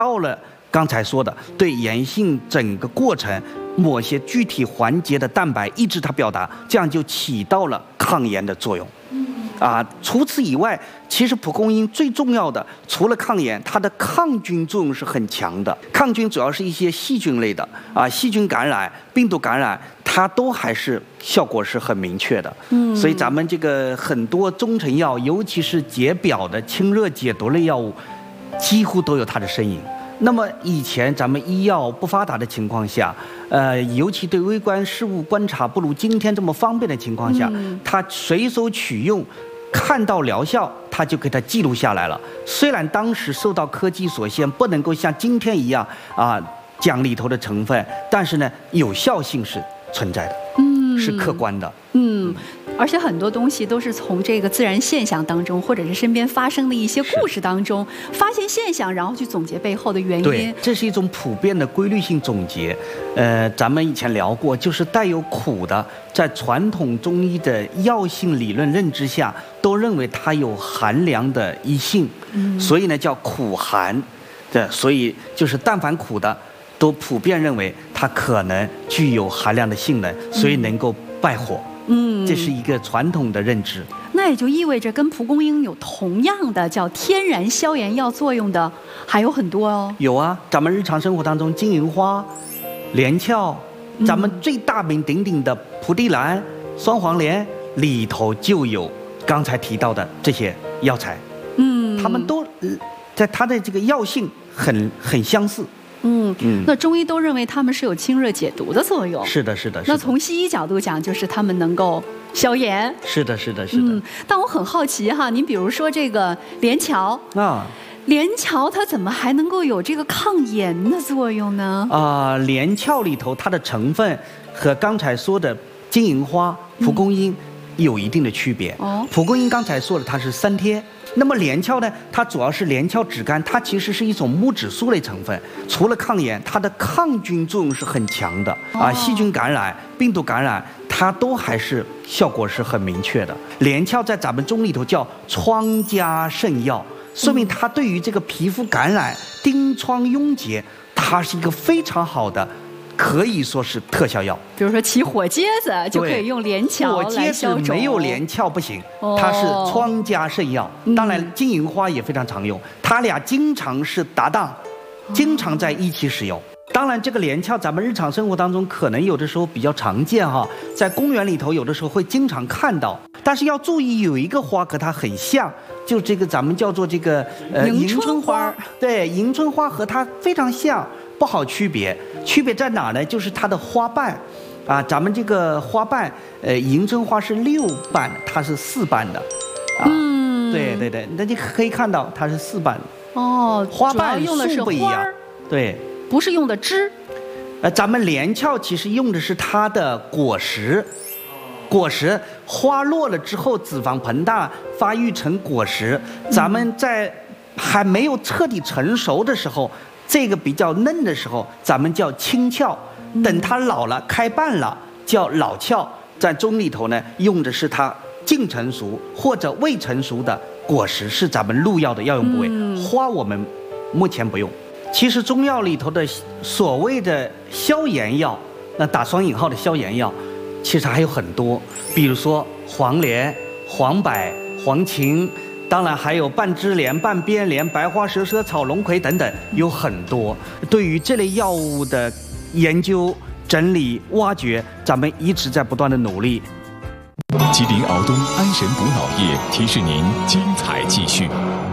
到了刚才说的对炎性整个过程某些具体环节的蛋白抑制它表达，这样就起到了抗炎的作用。除此以外，其实蒲公英最重要的，除了抗炎，它的抗菌作用是很强的。抗菌主要是一些细菌类的细菌感染、病毒感染，它都还是效果是很明确的。所以咱们这个很多中成药，尤其是解表的清热解毒类药物，几乎都有它的身影。那么以前咱们医药不发达的情况下，尤其对微观事物观察不如今天这么方便的情况下，它随手取用。看到疗效，他就给它记录下来了。虽然当时受到科技所限，不能够像今天一样讲里头的成分，但是呢，有效性是存在的，是客观的。 而且很多东西都是从这个自然现象当中，或者是身边发生的一些故事当中发现现象，然后去总结背后的原因。 对，这是一种普遍的规律性总结。咱们以前聊过，就是带有苦的，在传统中医的药性理论认知下，都认为它有寒凉的一性，所以呢叫苦寒。所以就是但凡苦的，都普遍认为它可能具有寒凉的性能，所以能够败火。这是一个传统的认知。 那也就意味着跟蒲公英有同样的叫天然消炎药作用的还有很多哦。 有啊，咱们日常生活当中，金银花、连翘，咱们最大名鼎鼎的蒲地蓝、双黄连里头就有刚才提到的这些药材。它们都在它的这个药性很相似。 那中医都认为它们是有清热解毒的作用。 是的。 那从西医角度讲，就是它们能够消炎。 是的。 但我很好奇哈，您比如说这个连翘连翘它怎么还能够有这个抗炎的作用呢？ 连翘里头它的成分和刚才说的金银花、蒲公英有一定的区别。蒲公英刚才说了它是3贴。那么连翘呢，它主要是连翘脂苷，它其实是一种木质素类成分，除了抗炎，它的抗菌作用是很强的细菌感染、病毒感染，它都还是效果是很明确的。连翘在咱们中里头叫疮痂肾药，说明它对于这个皮肤感染、疔疮痈结，它是一个非常好的。可以说是特效药， 比如说起火疖子就可以用连翘来消肿。 火疖子没有连翘不行，它是疮痂肾药。当然，金银花也非常常用，它俩经常是搭档，经常在一起使用。当然，这个连翘咱们日常生活当中可能有的时候比较常见在公园里头有的时候会经常看到。但是要注意，有一个花和它很像，就这个咱们叫做这个迎春花。对，迎春花和它非常像。不好区别，区别在哪呢？就是它的花瓣，咱们这个花瓣，迎春花是6瓣，它是4瓣的，对，那你可以看到它是4瓣的。花瓣数不一样，对， 不是用的枝。 咱们连翘其实用的是它的果实，花落了之后，脂肪膨大，发育成果实。咱们在还没有彻底成熟的时候。这个比较嫩的时候，咱们叫青翘；等它老了、开瓣了，叫老翘。在中里头呢，用的是它近成熟或者未成熟的果实，是咱们入药的药用部位。花我们目前不用。其实中药里头的所谓的消炎药，那打双引号的消炎药，其实还有很多，比如说黄连、黄柏、黄芩。当然还有半枝莲、半边莲、白花蛇舌草、龙葵等等，有很多。对于这类药物的研究、整理、挖掘，咱们一直在不断的努力。 吉林敖东安神补脑液提示您精彩继续。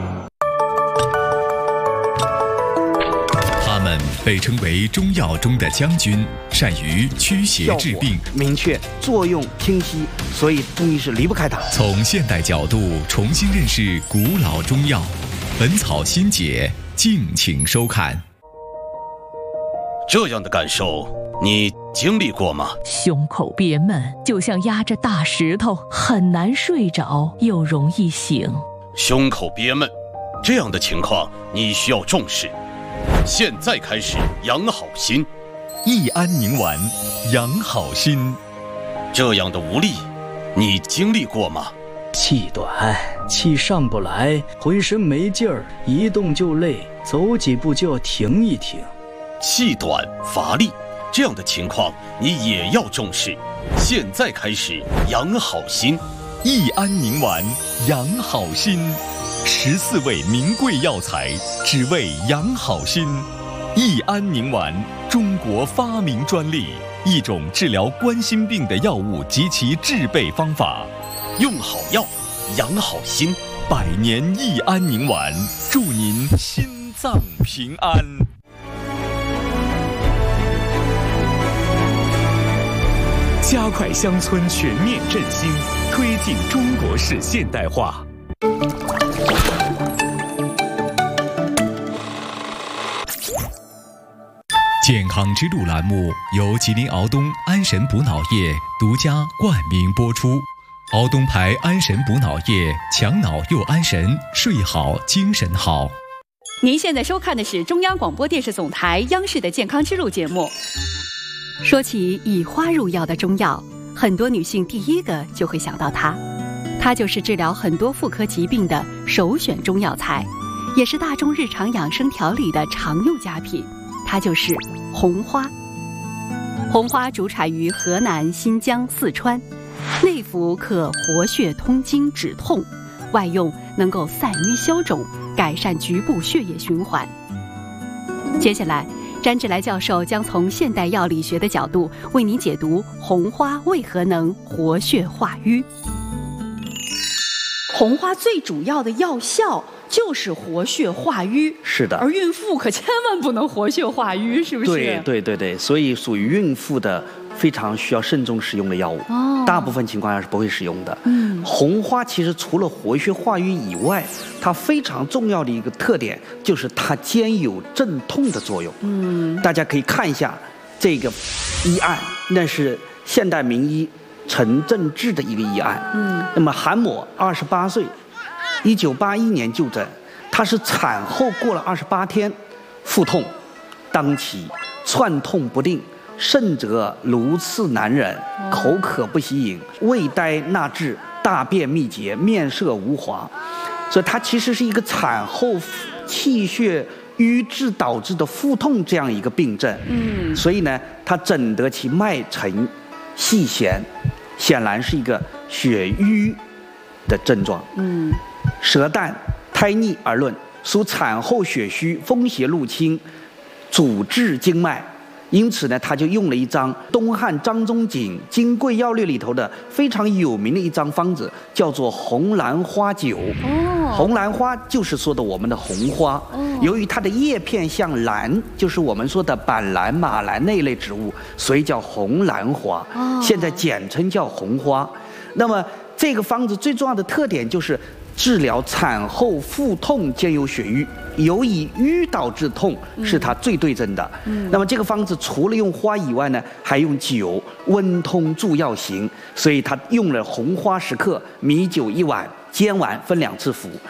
他们被称为中药中的将军，善于驱邪治病， 明确，作用清晰，所以中医是离不开它。 从现代角度重新认识古老中药，《本草新解》，敬请收看。 这样的感受，你经历过吗？ 胸口憋闷，就像压着大石头，很难睡着，又容易醒。 胸口憋闷，这样的情况你需要重视。现在开始养好心， 益安宁丸，养好心。 这样的无力，你经历过吗？ 气短，气上不来，浑身没劲儿，一动就累，走几步就要停一停。 气短乏力，这样的情况你也要重视。现在开始养好心， 益安宁丸养好心，14味名贵药材，只为养好心。益安宁丸，中国发明专利，一种治疗冠心病的药物及其制备方法。 用好药，养好心 ，100年益安宁丸，祝您心脏平安。 加快乡村全面振兴，推进中国式现代化。 健康之路栏目由吉林敖东安神补脑液独家冠名播出。敖东牌安神补脑液，强脑又安神，睡好精神好。 您现在收看的是中央广播电视总台央视的健康之路节目。说起以花入药的中药，很多女性第一个就会想到它，它就是治疗很多妇科疾病的首选中药材，也是大众日常养生调理的常用佳品，它就是红花。红花主产于河南、新疆、四川，内服可活血通经止痛，外用能够散瘀消肿，改善局部血液循环。接下来詹志来教授将从现代药理学的角度为您解读红花为何能活血化瘀。红花最主要的药效就是活血化瘀， 是的， 而孕妇可千万不能活血化瘀，是不是？ 对，所以属于孕妇的非常需要慎重使用的药物，大部分情况下是不会使用的。红花其实除了活血化瘀以外，它非常重要的一个特点就是它兼有镇痛的作用。大家可以看一下这个医案，那是现代名医陈正志的一个医案。那么韩某28岁，1981年就诊，他是产后过了28天，腹痛当期，窜痛不定，甚者如刺难忍，口渴不喜饮，胃呆纳滞，大便秘结，面色无华。所以它其实是一个产后气血瘀滞导致的腹痛这样一个病症。所以呢，它诊得其脉沉细弦，显然是一个血瘀的症状。舌淡苔腻而论，属产后血虚，风邪入侵，阻滞经脉。因此呢，他就用了一张东汉张仲景《金匮要略》里头的非常有名的一张方子，叫做红兰花酒。红兰花就是说的我们的红花。由于它的叶片像兰，就是我们说的板兰、马兰那一类植物，所以叫红兰花。现在简称叫红花。那么这个方子最重要的特点就是治疗产后腹痛兼有血瘀，由以瘀导致痛是它最对症的。那么这个方子除了用花以外呢，还用酒，温通助药行，所以它用了红花10克，米酒1碗，煎完分2次服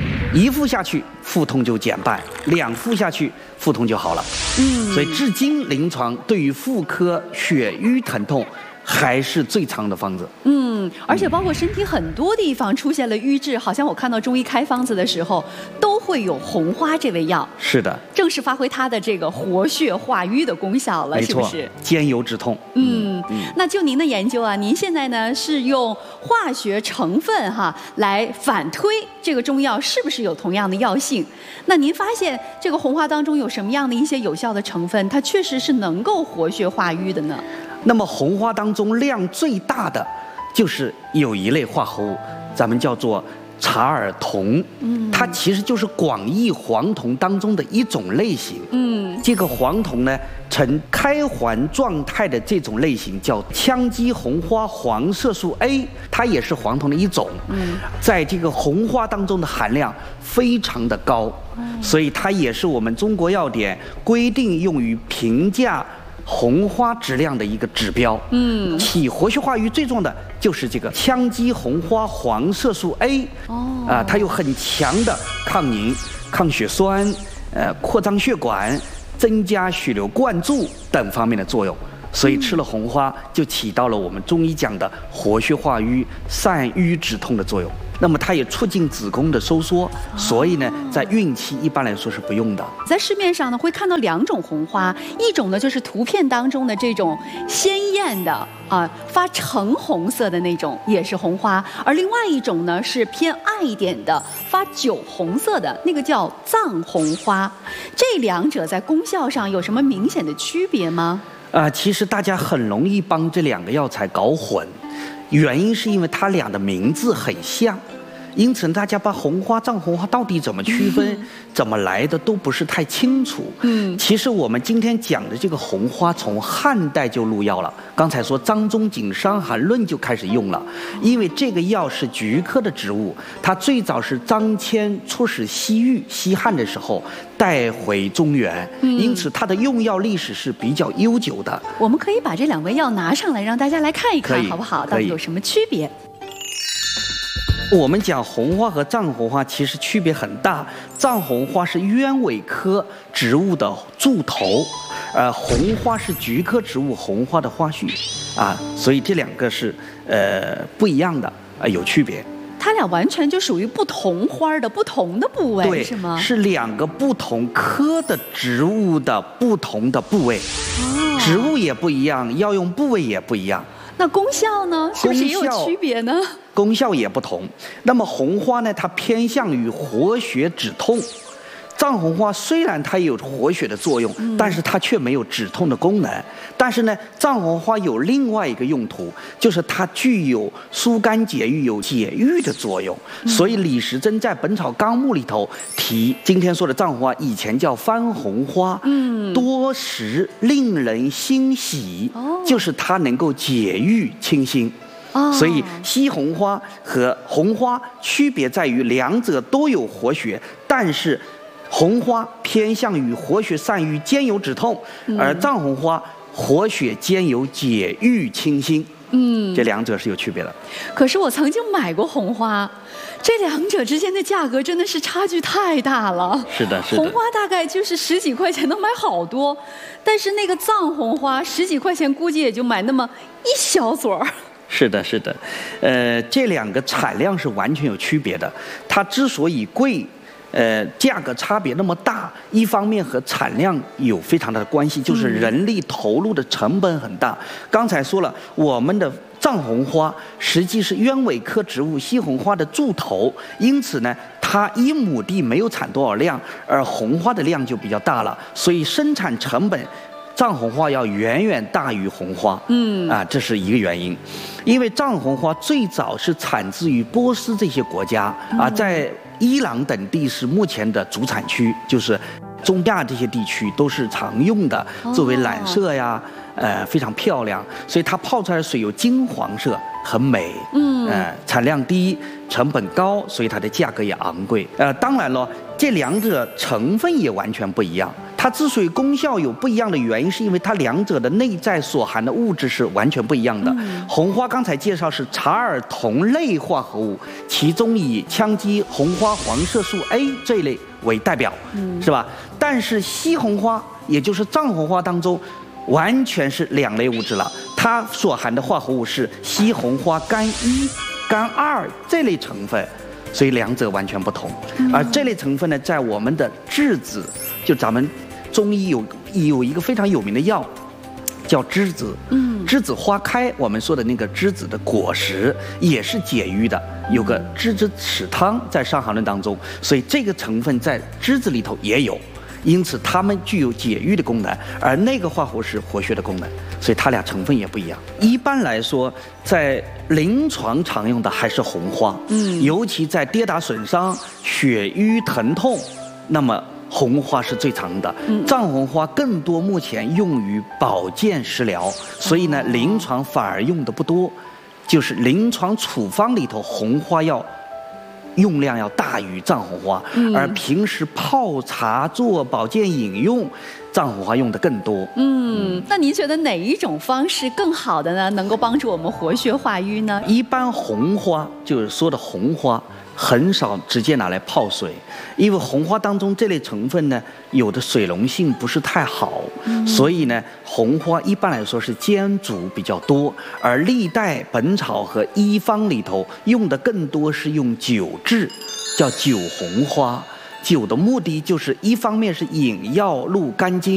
，1服下去腹痛就减半，2服下去腹痛就好了。所以至今临床对于妇科血瘀疼痛还是最常的方子。 而且包括身体很多地方出现了瘀滞，好像我看到中医开方子的时候都会有红花这味药。是的，正是发挥它的这个活血化瘀的功效了，是不是？兼有止痛。那就您的研究啊，您现在呢是用化学成分来反推这个中药是不是有同样的药性？那您发现这个红花当中有什么样的一些有效的成分，它确实是能够活血化瘀的呢？ 那么红花当中量最大的就是有一类化合物，咱们叫做茶尔酮。它其实就是广义黄酮当中的一种类型。这个黄酮呢，呈开环状态的这种类型叫羟基红花黄色素 A， 它也是黄酮的一种。在这个红花当中的含量非常的高，所以它也是我们中国药典规定用于评价红花质量的一个指标。起活血化瘀最重要的就是这个羟基红花黄色素 A。它有很强的抗凝、抗血栓、扩张血管、增加血流灌注等方面的作用。 所以吃了红花就起到了我们中医讲的活血化瘀、散瘀止痛的作用。那么它也促进子宫的收缩，所以呢，在孕期一般来说是不用的。 在市面上呢，会看到2种红花，一种呢就是图片当中的这种鲜艳的发橙红色的那种，也是红花；而另外一种呢是偏暗一点的，发酒红色的，那个叫藏红花。这2者在功效上有什么明显的区别吗？ 其实大家很容易帮这2个药材搞混。原因是因为它俩的名字很像，因此大家把红花、藏红花到底怎么区分、怎么来的都不是太清楚。其实我们今天讲的这个红花从汉代就入药了，刚才说张仲景《伤寒论》就开始用了，因为这个药是菊科的植物，它最早是张骞出使西域、西汉的时候带回中原，因此它的用药历史是比较悠久的。 我们可以把这2味药拿上来，让大家来看一看，好不好？到底有什么区别？ 我们讲红花和藏红花其实区别很大，藏红花是鸢尾科植物的柱头，红花是菊科植物红花的花序，所以这2个是不一样的，有区别。 它俩完全就属于不同花的不同的部位，是吗？ 是2个不同科的植物的不同的部位，植物也不一样，药用部位也不一样。 那功效呢？是不是也有区别呢？ 功效也不同。那么红花呢，它偏向于活血止痛。藏红花虽然它有活血的作用，但是它却没有止痛的功能。但是呢，藏红花有另外一个用途，就是它具有疏肝解郁、有解郁的作用。所以李时珍在《本草纲目》里头提，今天说的藏红花以前叫番红花，多食令人欣喜，就是它能够解郁清心。所以西红花和红花区别在于2者都有活血，但是红花偏向于活血散瘀兼有止痛，而藏红花活血兼有解郁清心。这2者是有区别的。 可是我曾经买过红花，这2者之间的价格真的是差距太大了。 是的，是的。 红花大概就是10几块钱能买好多，但是那个藏红花10几块钱估计也就买那么一小撮儿。 是的，是的，这2个产量是完全有区别的。它之所以贵，价格差别那么大，一方面和产量有非常大的关系，就是人力投入的成本很大。刚才说了，我们的藏红花实际是鸢尾科植物西红花的柱头，因此呢，它1亩地没有产多少量，而红花的量就比较大了，所以生产成本藏红花要远远大于红花，这是一个原因。因为藏红花最早是产自于波斯这些国家在伊朗等地是目前的主产区，就是中亚这些地区都是常用的，作为染色呀，非常漂亮，所以它泡出来的水有金黄色，很美。产量低，成本高，所以它的价格也昂贵。当然了，这2者成分也完全不一样。它之所以功效有不一样的原因，是因为它2者的内在所含的物质是完全不一样的。红花刚才介绍是茶尔酮类化合物，其中以羟基红花黄色素 A 这一类为代表，是吧？但是西红花，也就是藏红花当中，完全是2类物质了。它所含的化合物是西红花苷1、苷2这类成分，所以2者完全不同。而这类成分呢，在我们的栀子，就咱们中医有一个非常有名的药，叫栀子。栀子花开，我们说的那个栀子的果实也是解郁的，有个栀子豉汤在《伤寒论》当中，所以这个成分在栀子里头也有，因此它们具有解郁的功能，而那个化合物是活血的功能，所以它俩成分也不一样。一般来说，在临床常用的还是红花，尤其在跌打损伤、血瘀疼痛，那么红花是最常的。藏红花更多目前用于保健食疗，所以呢，临床反而用的不多，就是临床处方里头红花用量要大于藏红花，而平时泡茶做保健饮用，藏红花用的更多。 那您觉得哪一种方式更好的呢？能够帮助我们活血化瘀呢？ 一般红花就是说的红花， 很少直接拿来泡水，因为红花当中这类成分呢，有的水溶性不是太好，所以呢，红花一般来说是煎煮比较多，而历代本草和医方里头用的更多是用酒制，叫酒红花。酒的目的就是一方面是引药入肝经。